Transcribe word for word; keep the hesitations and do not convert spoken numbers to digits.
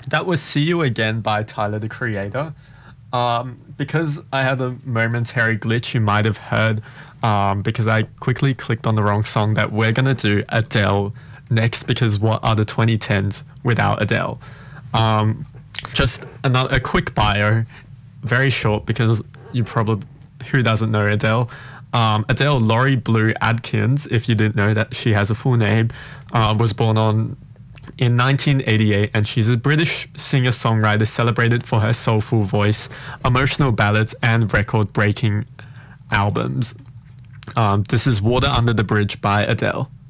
That was See You Again by Tyler, the Creator. Um, because I had a momentary glitch, you might have heard, um, because I quickly clicked on the wrong song, that we're going to do Adele next, because what are the twenty tens without Adele? Um, just another, a quick bio, very short, because you probably, who doesn't know Adele? Um, Adele Laurie Blue Adkins, if you didn't know that she has a full name, uh, was born on in nineteen eighty-eight, and she's a British singer-songwriter celebrated for her soulful voice, emotional ballads, and record-breaking albums. Um, this is Water Under the Bridge by Adele.